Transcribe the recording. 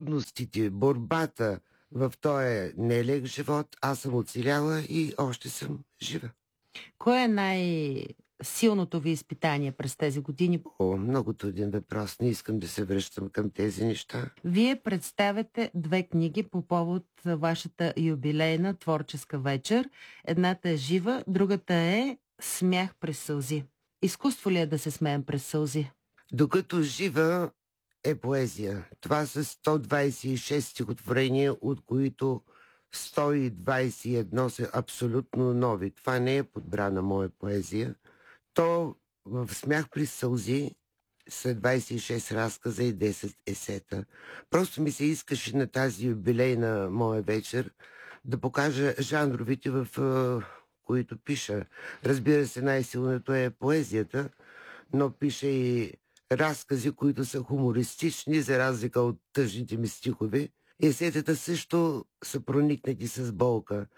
трудностите, борбата в този нелег живот, аз съм оцеляла и още съм жива. Кое е най-силното ви изпитание през тези години? О, много труден въпрос. Не искам да се връщам към тези неща. Вие представяте 2 книги по повод вашата юбилейна творческа вечер. Едната е жива, другата е Смях през сълзи. Изкуство ли е да се смеем през сълзи? Докато жива е поезия. Това са 126 стихотворения, от които 121 са абсолютно нови. Това не е подбрана моя поезия. То в Смях при сълзи са 26 разказа и 10 есета. Просто ми се искаше на тази юбилейна моя вечер да покажа жанровите, в които пиша. Разбира се, най-силното е поезията, но пиша и разкази, които са хумористични, за разлика от тъжните ми стихове. Есетата също са проникнати с болка.